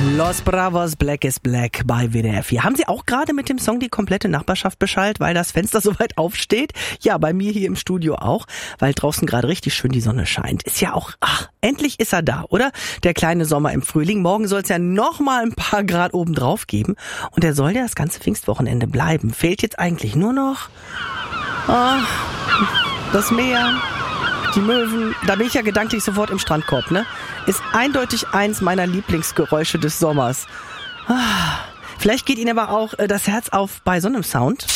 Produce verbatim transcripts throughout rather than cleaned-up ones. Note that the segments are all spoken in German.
Los Bravos, Black is Black bei W D R vier. Haben Sie auch gerade mit dem Song die komplette Nachbarschaft beschallt, weil das Fenster so weit aufsteht? Ja, bei mir hier im Studio auch, weil draußen gerade richtig schön die Sonne scheint. Ist ja auch, ach, endlich ist er da, oder? Der kleine Sommer im Frühling. Morgen soll es ja noch mal ein paar Grad oben drauf geben. Und der soll ja das ganze Pfingstwochenende bleiben. Fehlt jetzt eigentlich nur noch oh, das Meer, die Möwen. Da bin ich ja gedanklich sofort im Strandkorb, ne? Ist eindeutig eins meiner Lieblingsgeräusche des Sommers. Ah, vielleicht geht Ihnen aber auch äh, das Herz auf bei so einem Sound.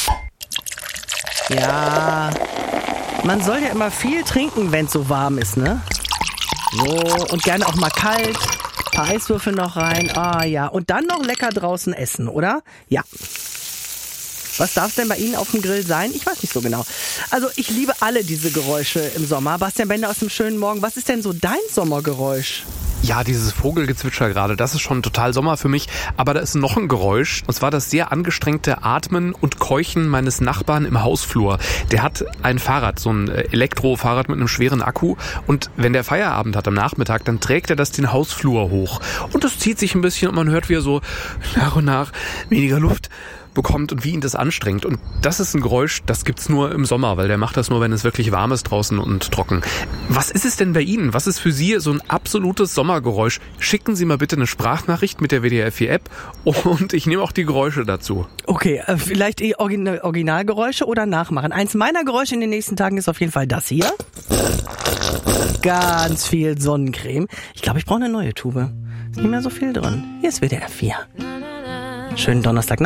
Ja, man soll ja immer viel trinken, wenn es so warm ist, ne? So, und gerne auch mal kalt. Ein paar Eiswürfel noch rein. Ah ja, und dann noch lecker draußen essen, oder? Ja. Was darf es denn bei Ihnen auf dem Grill sein? Ich weiß nicht so genau. Also ich liebe alle diese Geräusche im Sommer. Bastian Bender aus dem schönen Morgen. Was ist denn so dein Sommergeräusch? Ja, dieses Vogelgezwitscher gerade, das ist schon total Sommer für mich. Aber da ist noch ein Geräusch. Und zwar das sehr angestrengte Atmen und Keuchen meines Nachbarn im Hausflur. Der hat ein Fahrrad, so ein Elektrofahrrad mit einem schweren Akku. Und wenn der Feierabend hat am Nachmittag, dann trägt er das den Hausflur hoch. Und das zieht sich ein bisschen und man hört, wie er so nach und nach weniger Luft bekommt und wie ihn das anstrengt. Und das ist ein Geräusch, das gibt's nur im Sommer, weil der macht das nur, wenn es wirklich warm ist draußen und trocken. Was ist es denn bei Ihnen? Was ist für Sie so ein absolutes Sommergeräusch? Schicken Sie mal bitte eine Sprachnachricht mit der W D R vier App und ich nehme auch die Geräusche dazu. Okay, äh, vielleicht eh Origin- Originalgeräusche oder nachmachen. Eins meiner Geräusche in den nächsten Tagen ist auf jeden Fall das hier. Ganz viel Sonnencreme. Ich glaube, ich brauche eine neue Tube. Ist nicht mehr so viel drin. Hier ist W D R vier. Schönen Donnerstag.